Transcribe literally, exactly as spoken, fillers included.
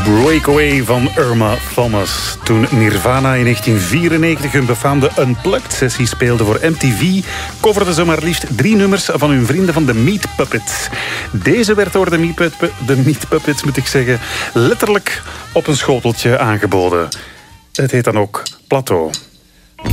Breakaway van Irma Thomas. Toen Nirvana in negentien vierennegentig hun befaamde Unplugged-sessie speelde voor M T V, coverden ze maar liefst drie nummers van hun vrienden van de Meat Puppets. Deze werd door de Meat, Pup- de Meat Puppets, moet ik zeggen, letterlijk op een schoteltje aangeboden. Het heet dan ook Plateau.